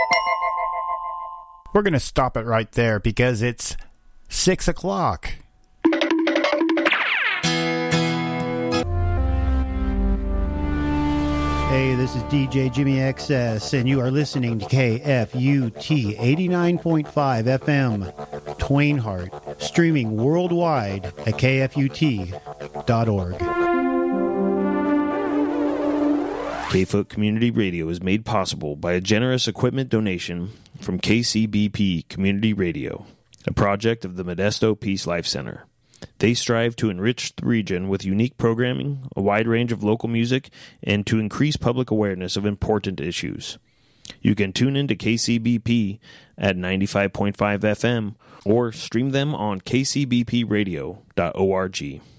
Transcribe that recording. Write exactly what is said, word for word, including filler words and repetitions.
We're going to stop it right there because it's six o'clock. Hey, this is D J Jimmy X S, and you are listening to K F U T eighty-nine point five F M, Twain Harte, streaming worldwide at K F U T dot org. K-Foot Community Radio is made possible by a generous equipment donation from K C B P Community Radio, a project of the Modesto Peace Life Center. They strive to enrich the region with unique programming, a wide range of local music, and to increase public awareness of important issues. You can tune into K C B P at ninety-five point five F M or stream them on K C B P radio dot org.